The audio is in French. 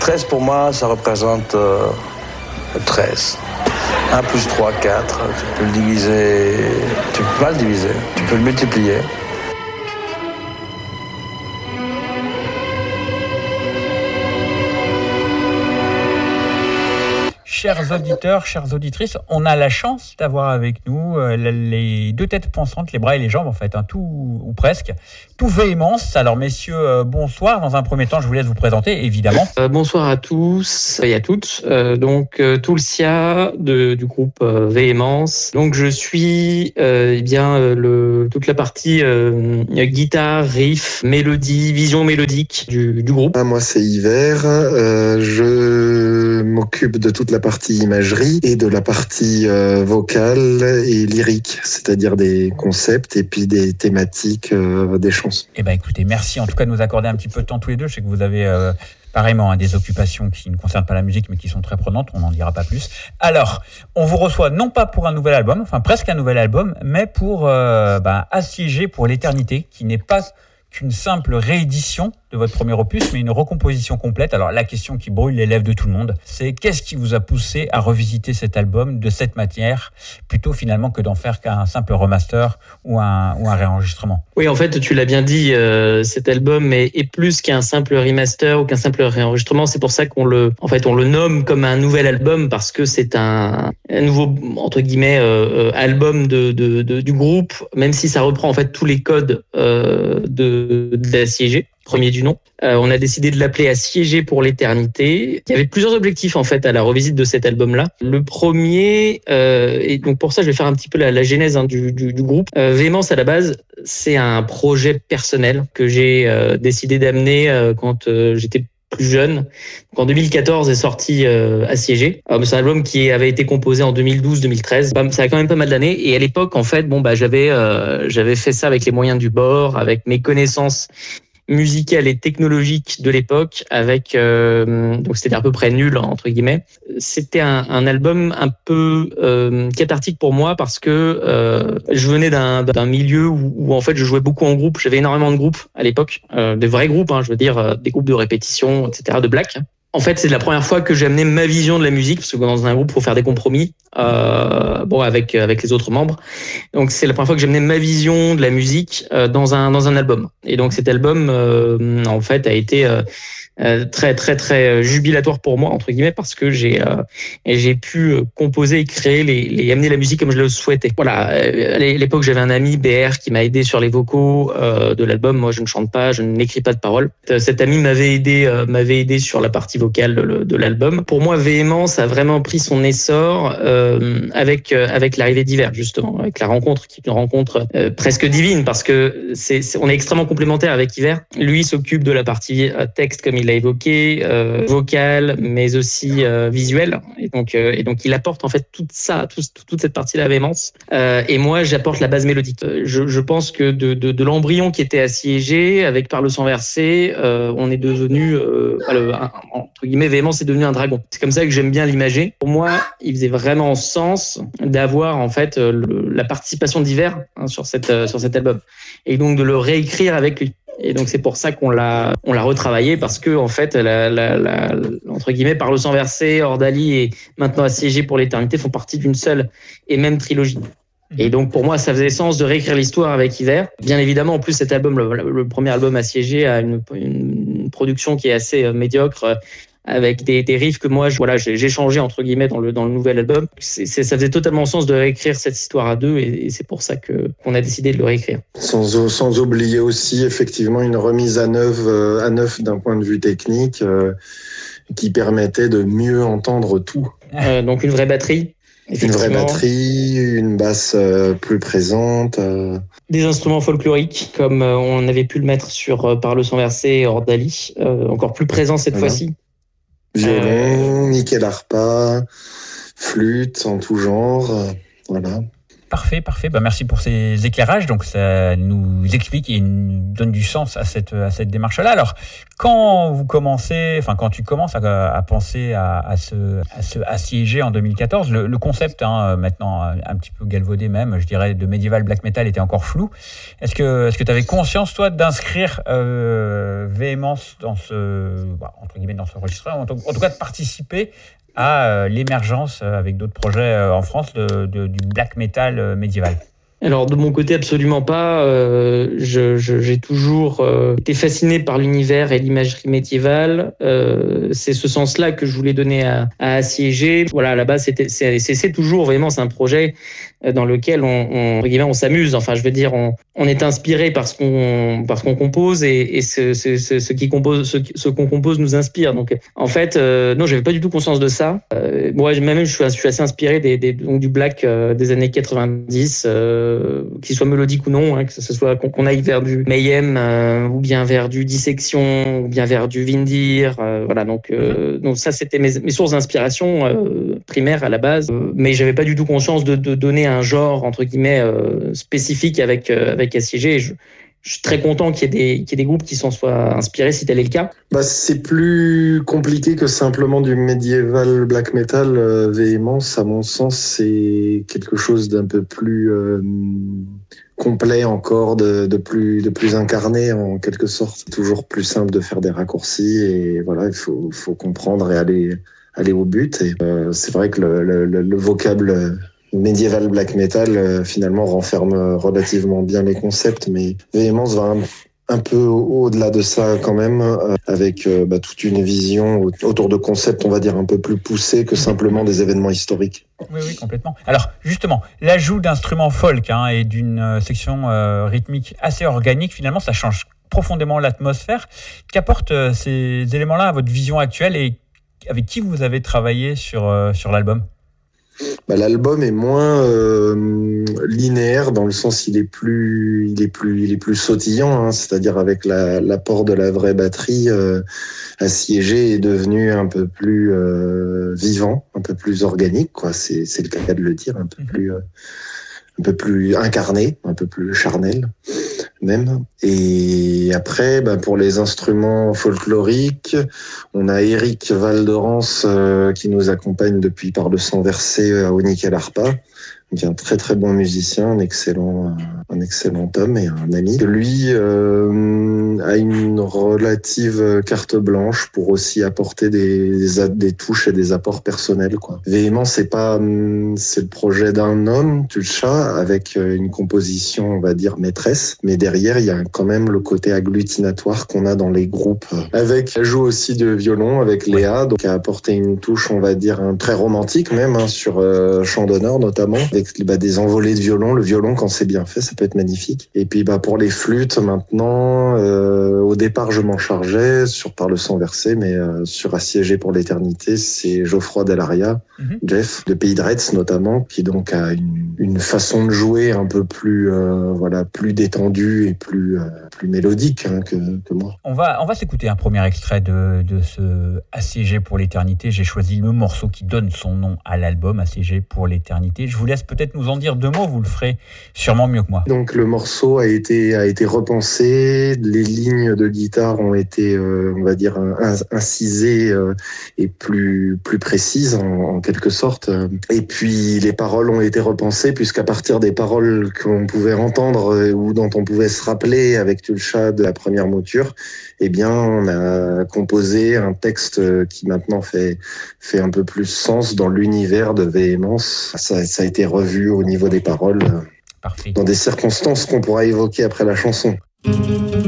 13 pour moi, ça représente 13. 1 plus 3, 4. Tu peux le diviser. Tu peux pas le diviser. Tu peux le multiplier. Chers auditeurs, chères auditrices, on a la chance d'avoir avec nous les deux têtes pensantes, les bras et les jambes en fait, tout ou presque, tout Véhémence. Alors messieurs, bonsoir. Dans un premier temps, je vous laisse vous présenter, évidemment. Bonsoir à tous et à toutes. Tulsia du groupe Véhémence. Donc je suis toute la partie guitare, riff, mélodie, vision mélodique du groupe. Moi c'est Hiver. Je m'occupe de toute la partie imagerie et de la partie vocale et lyrique, c'est-à-dire des concepts et puis des thématiques des chansons. Eh ben écoutez, merci en tout cas de nous accorder un petit peu de temps tous les deux. Je sais que vous avez pareillement des occupations qui ne concernent pas la musique mais qui sont très prenantes, on n'en dira pas plus. Alors, on vous reçoit non pas pour un nouvel album, enfin presque un nouvel album, mais pour Assiégé pour l'éternité, qui n'est pas qu'une simple réédition de votre premier opus, mais une recomposition complète. Alors la question qui brûle les lèvres de tout le monde, c'est qu'est-ce qui vous a poussé à revisiter cet album de cette manière, plutôt finalement que d'en faire qu'un simple remaster ou un réenregistrement? Oui, en fait, tu l'as bien dit, cet album est plus qu'un simple remaster ou qu'un simple réenregistrement. C'est pour ça qu'on le nomme comme un nouvel album, parce que c'est un nouveau, entre guillemets, album du groupe, même si ça reprend en fait tous les codes d'Assiégé, premier du nom. On a décidé de l'appeler Assiégé pour l'éternité. Il y avait plusieurs objectifs en fait à la revisite de cet album-là. Le premier, et donc pour ça je vais faire un petit peu la genèse du groupe. Véhémence à la base, c'est un projet personnel que j'ai décidé d'amener quand j'étais plus jeune. Donc en 2014 est sorti Assiégé. C'est un album qui avait été composé en 2012-2013. Ça a quand même pas mal d'années. Et à l'époque, en fait, j'avais fait ça avec les moyens du bord, avec mes connaissances musicales et technologiques de l'époque, donc c'était à peu près nul entre guillemets. C'était un album un peu cathartique pour moi, parce que je venais d'un milieu où en fait je jouais beaucoup en groupe. J'avais énormément de groupes à l'époque, des vrais groupes, je veux dire des groupes de répétition, etc., de black. En fait, c'est la première fois que j'ai amené ma vision de la musique, parce que dans un groupe, il faut faire des compromis, avec les autres membres. Donc, c'est la première fois que j'ai amené ma vision de la musique dans un album. Et donc, cet album, en fait, a été très très très jubilatoire pour moi entre guillemets, parce que j'ai pu composer et créer et amener la musique comme je le souhaitais. Voilà, à l'époque j'avais un ami BR qui m'a aidé sur les vocaux de l'album. Moi je ne chante pas, je n'écris pas de paroles. Cet ami m'avait aidé sur la partie vocale de l'album. Pour moi, Véhémence a vraiment pris son essor avec l'arrivée d'Hiver, justement, avec la rencontre, qui est une rencontre presque divine, parce que on est extrêmement complémentaires avec Hiver. Lui s'occupe de la partie texte, comme il l'a évoqué, vocal, mais aussi visuel. Et donc il apporte en fait toute cette partie-là à Véhémence. Et moi, j'apporte la base mélodique. Je pense que de l'embryon qui était Assiégé, avec Par le sang versé, on est devenu, entre guillemets, Véhémence est devenu un dragon. C'est comme ça que j'aime bien l'imager. Pour moi, il faisait vraiment sens d'avoir en fait la participation d'Hiver sur cet album, et donc de le réécrire avec lui. Et donc c'est pour ça qu'on l'a retravaillé, parce que en fait entre guillemets Par le sang versé, Ordali et maintenant Assiégé pour l'éternité font partie d'une seule et même trilogie. Et donc pour moi ça faisait sens de réécrire l'histoire avec Hiver. Bien évidemment, en plus cet album, le premier album Assiégé, a une production qui est assez médiocre, avec des riffs que moi j'ai changé entre guillemets dans le nouvel album. Ça faisait totalement sens de réécrire cette histoire à deux, et c'est pour ça qu'on a décidé de le réécrire. Sans oublier aussi effectivement une remise à neuf d'un point de vue technique qui permettait de mieux entendre tout. Donc une vraie batterie. Une vraie batterie, une basse plus présente. Des instruments folkloriques, comme on avait pu le mettre sur Par le sang versé et Ordali, encore plus présent cette fois-ci. Violon, nickel harpa, flûte en tout genre, voilà. Parfait. Merci pour ces éclairages. Donc ça nous explique et nous donne du sens à cette démarche-là. Alors, Quand tu commences à penser à siéger en 2014, le concept, maintenant un petit peu galvaudé même, je dirais, de Medieval Black Metal était encore flou. Est-ce que tu avais conscience, toi, d'inscrire Véhémence dans entre guillemets, dans ce registre, en tout cas de participer à l'émergence avec d'autres projets en France du black metal médiéval? Alors de mon côté, absolument pas. J'ai toujours été fasciné par l'univers et l'imagerie médiévale. C'est ce sens-là que je voulais donner à Assiégé. Voilà, à la base, c'est toujours vraiment, c'est un projet dans lequel on s'amuse. Enfin, je veux dire, on est inspiré par ce qu'on compose et ce qu'on compose nous inspire. Donc, en fait, non, j'avais pas du tout conscience de ça. Moi, même, je suis assez inspiré du black des années 90. Qu'il soit mélodique ou non, que ce soit qu'on aille vers du Mayhem ou bien vers du Dissection ou bien vers du Vindir, voilà. Donc ça, c'était mes sources d'inspiration primaires à la base, mais j'avais pas du tout conscience de donner un genre entre guillemets spécifique avec Assiégé. Je suis très content qu'il y ait des groupes qui s'en soient inspirés, si tel est le cas. C'est plus compliqué que simplement du médiéval black metal. Véhémence, à mon sens, c'est quelque chose d'un peu plus complet encore, de plus incarné en quelque sorte. C'est toujours plus simple de faire des raccourcis et voilà, il faut comprendre et aller au but. Et c'est vrai que le vocable médiéval black metal finalement renferme relativement bien les concepts, mais Véhémence va un peu au-delà de ça quand même, avec toute une vision autour de concepts, on va dire, un peu plus poussés que simplement des événements historiques. Oui, complètement. Alors, justement, l'ajout d'instruments folk et d'une section rythmique assez organique, finalement, ça change profondément l'atmosphère. Qu'apportent ces éléments-là à votre vision actuelle et avec qui vous avez travaillé sur l'album ? L'album est moins linéaire dans le sens il est plus sautillant, c'est-à-dire avec l'apport de la vraie batterie, Assiégé est devenu un peu plus vivant, un peu plus organique, quoi. C'est le cas de le dire, un peu plus incarné, un peu plus charnel même. Et après, pour les instruments folkloriques, on a Eric Valderance qui nous accompagne depuis Par le sang versé au nickel harpa, qui est un très très bon musicien, un excellent homme et un ami. Lui a une relative carte blanche pour aussi apporter des touches et des apports personnels, quoi. Véhémence, c'est le projet d'un homme, Tulcha, avec une composition, on va dire, maîtresse, mais derrière il y a quand même le côté agglutinatoire qu'on a dans les groupes, avec ajout aussi de violon avec Léa, donc qui a apporté une touche, on va dire, très romantique même, sur Chant d'honneur notamment, avec des envolées de violon. Le violon, quand c'est bien fait, ça peut être magnifique. Et puis pour les flûtes maintenant, au départ je m'en chargeais Par le sang versé, mais sur Assiégé pour l'éternité, c'est Geoffroy Delaria, Jeff de Pays de Retz notamment, qui donc a une façon de jouer un peu plus plus détendue et plus mélodique que moi. On va s'écouter un premier extrait de ce Assiégé pour l'éternité. J'ai choisi le morceau qui donne son nom à l'album, Assiégé pour l'éternité. Je vous laisse peut-être nous en dire deux mots, vous le ferez sûrement mieux que moi. Donc le morceau a été repensé, les lignes de guitare ont été on va dire incisées et plus précises en quelque sorte. Et puis les paroles ont été repensées, puisqu'à partir des paroles qu'on pouvait entendre ou dont on pouvait se rappeler avec Tulcha de la première mouture, on a composé un texte qui maintenant fait un peu plus sens dans l'univers de Véhémence. Ça a été revu au niveau des paroles. Parfait. Dans des circonstances qu'on pourra évoquer après la chanson.